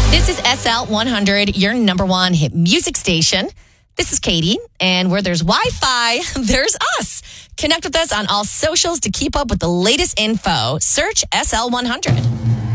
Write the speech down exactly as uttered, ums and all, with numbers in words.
This is S L one hundred, your number one hit music station. This is Katie, and where there's Wi-Fi, there's us. Connect with us on all socials to keep up with the latest info. Search S L one hundred.